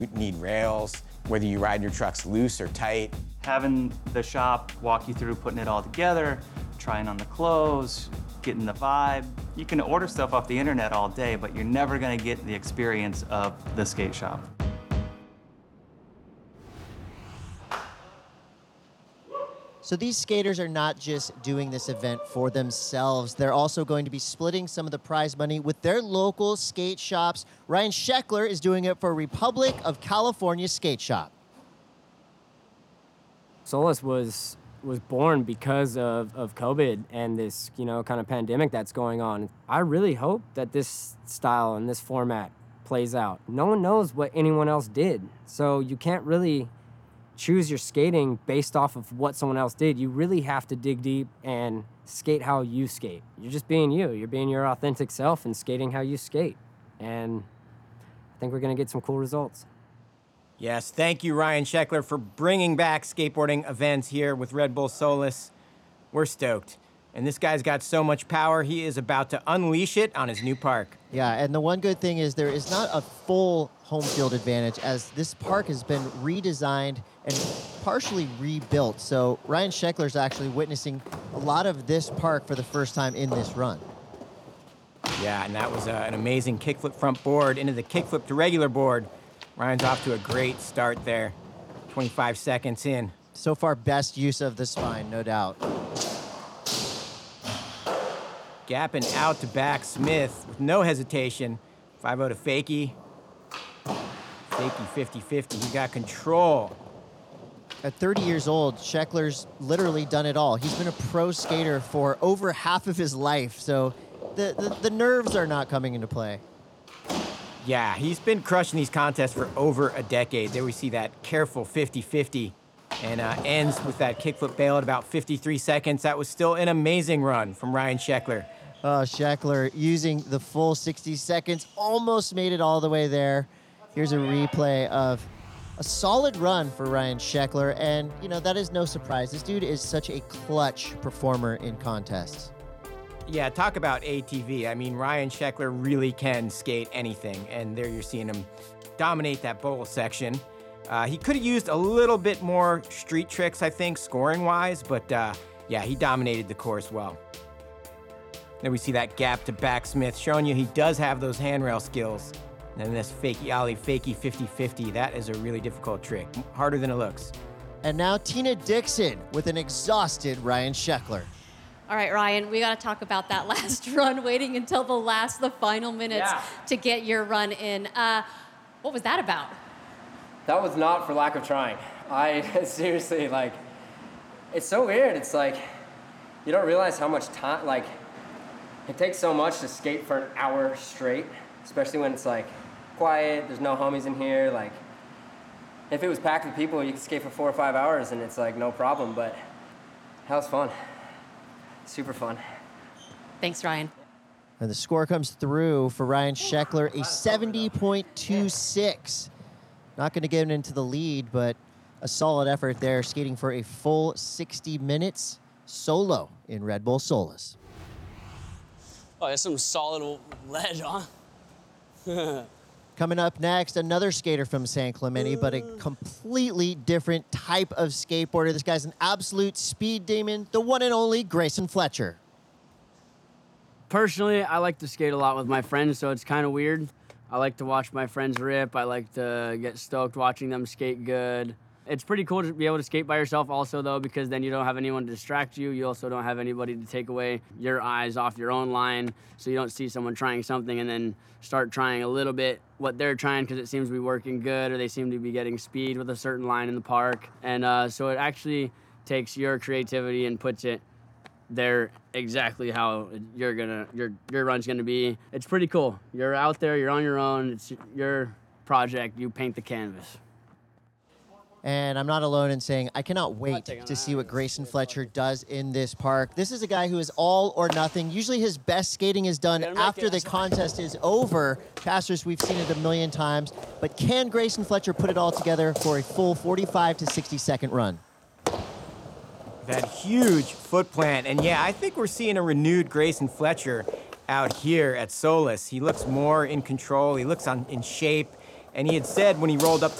You need rails, whether you ride your trucks loose or tight. Having the shop walk you through putting it all together, trying on the clothes, getting the vibe. You can order stuff off the internet all day, but you're never gonna get the experience of the skate shop. So these skaters are not just doing this event for themselves. They're also going to be splitting some of the prize money with their local skate shops. Ryan Sheckler is doing it for Republic of California Skate Shop. Solis was born because of COVID and this, kind of pandemic that's going on. I really hope that this style and this format plays out. No one knows what anyone else did, so you can't really choose your skating based off of what someone else did. You really have to dig deep and skate how you skate. You're just being you. You're being your authentic self and skating how you skate. And I think we're going to get some cool results. Yes, thank you, Ryan Sheckler, for bringing back skateboarding events here with Red Bull Solis. We're stoked. And this guy's got so much power, he is about to unleash it on his new park. Yeah, and the one good thing is there is not a full home field advantage, as this park has been redesigned and partially rebuilt. So Ryan Sheckler is actually witnessing a lot of this park for the first time in this run. Yeah, and that was an amazing kickflip front board into the kickflip to regular board. Ryan's off to a great start there. 25 seconds in. So far, best use of the spine, no doubt. Gapping out to back Smith with no hesitation. 5-0 to Fakey. Fakey 50-50. He got control. At 30 years old, Sheckler's literally done it all. He's been a pro skater for over half of his life, so the nerves are not coming into play. Yeah, he's been crushing these contests for over a decade. There we see that careful 50-50 and ends with that kickflip bail at about 53 seconds. That was still an amazing run from Ryan Sheckler. Sheckler using the full 60 seconds, almost made it all the way there. Here's a replay of a solid run for Ryan Sheckler, and, that is no surprise. This dude is such a clutch performer in contests. Yeah, talk about ATV. I mean, Ryan Sheckler really can skate anything, and there you're seeing him dominate that bowl section. He could have used a little bit more street tricks, I think, scoring-wise, but yeah, he dominated the course well. Then we see that gap to backsmith, showing you he does have those handrail skills. And then this fakey ollie, fakey 50-50, that is a really difficult trick, harder than it looks. And now Tina Dixon with an exhausted Ryan Sheckler. All right, Ryan, we got to talk about that last run, waiting until the final minutes to get your run in. What was that about? That was not for lack of trying. I seriously, it's so weird. It's you don't realize how much time, it takes so much to skate for an hour straight, especially when it's quiet, there's no homies in here. If it was packed with people, you could skate for 4 or 5 hours and it's no problem, but that was fun. Super fun. Thanks, Ryan. And the score comes through for Ryan Sheckler, a 70.26. Not going to get into the lead, but a solid effort there, skating for a full 60 minutes solo in Red Bull Solis. Oh, that's some solid ledge, huh? Coming up next, another skater from San Clemente, but a completely different type of skateboarder. This guy's an absolute speed demon, the one and only Grayson Fletcher. Personally, I like to skate a lot with my friends, so it's kind of weird. I like to watch my friends rip. I like to get stoked watching them skate good. It's pretty cool to be able to skate by yourself also, though, because then you don't have anyone to distract you. You also don't have anybody to take away your eyes off your own line, so you don't see someone trying something and then start trying a little bit what they're trying because it seems to be working good or they seem to be getting speed with a certain line in the park. And so it actually takes your creativity and puts it there exactly how your run's gonna be. It's pretty cool. You're out there, you're on your own, it's your project, you paint the canvas. And I'm not alone in saying I cannot wait to see what Grayson Fletcher does in this park. This is a guy who is all or nothing. Usually his best skating is done after the contest is over. Casters, we've seen it a million times. But can Grayson Fletcher put it all together for a full 45 to 60 second run? That huge foot plant. And yeah, I think we're seeing a renewed Grayson Fletcher out here at Solis. He looks more in control. He looks in shape. And he had said when he rolled up to